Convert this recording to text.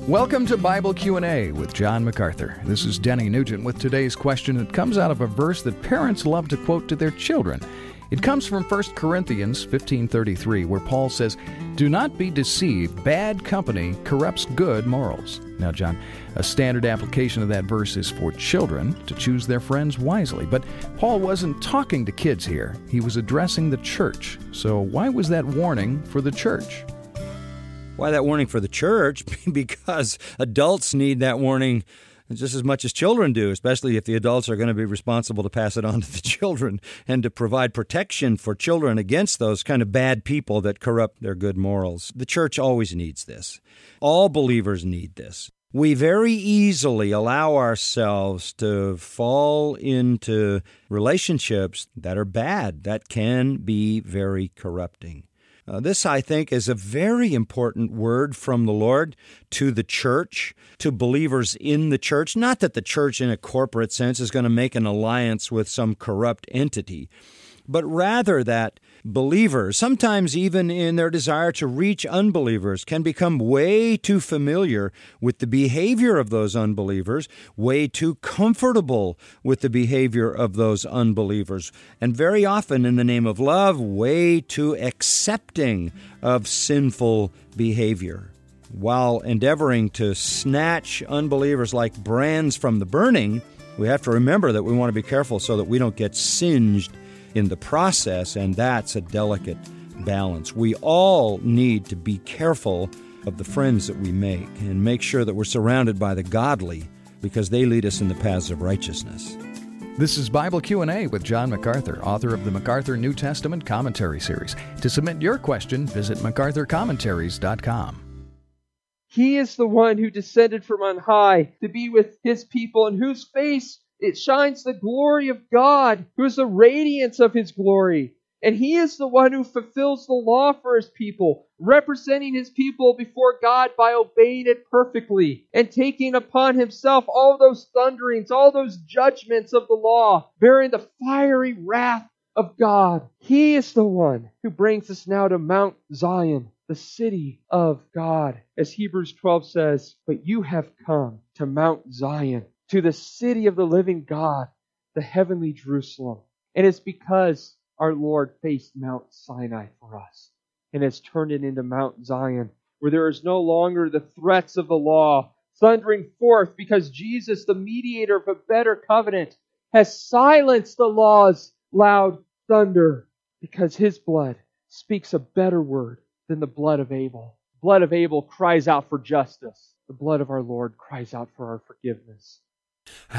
Welcome to Bible Q&A with John MacArthur. This is Denny Nugent with today's question. It comes out of a verse that parents love to quote to their children. It comes from 1 Corinthians 15:33, where Paul says, "Do not be deceived. Bad company corrupts good morals." Now, John, a standard application of that verse is for children to choose their friends wisely. But Paul wasn't talking to kids here. He was addressing the church. So why was that warning for the church? Why that warning for the church? Because adults need that warning just as much as children do, especially if the adults are going to be responsible to pass it on to the children and to provide protection for children against those kind of bad people that corrupt their good morals. The church always needs this. All believers need this. We very easily allow ourselves to fall into relationships that are bad, that can be very corrupting. This, I think, is a very important word from the Lord to the church, to believers in the church. Not that the church in a corporate sense is going to make an alliance with some corrupt entity, but rather that believers, sometimes even in their desire to reach unbelievers, can become way too familiar with the behavior of those unbelievers, way too comfortable with the behavior of those unbelievers, and very often, in the name of love, way too accepting of sinful behavior. While endeavoring to snatch unbelievers like brands from the burning, we have to remember that we want to be careful so that we don't get singed in the process, and that's a delicate balance. We all need to be careful of the friends that we make and make sure that we're surrounded by the godly, because they lead us in the paths of righteousness. This is Bible Q&A with John MacArthur, author of the MacArthur New Testament Commentary Series. To submit your question, visit MacArthurCommentaries.com. He is the one who descended from on high to be with His people, in whose face it shines the glory of God, who is the radiance of His glory. And He is the one who fulfills the law for His people, representing His people before God by obeying it perfectly and taking upon Himself all those thunderings, all those judgments of the law, bearing the fiery wrath of God. He is the one who brings us now to Mount Zion, the city of God. As Hebrews 12 says, "But you have come to Mount Zion, to the city of the living God, the heavenly Jerusalem." And it's because our Lord faced Mount Sinai for us and has turned it into Mount Zion, where there is no longer the threats of the law thundering forth, because Jesus, the mediator of a better covenant, has silenced the law's loud thunder, because His blood speaks a better word than the blood of Abel. The blood of Abel cries out for justice. The blood of our Lord cries out for our forgiveness.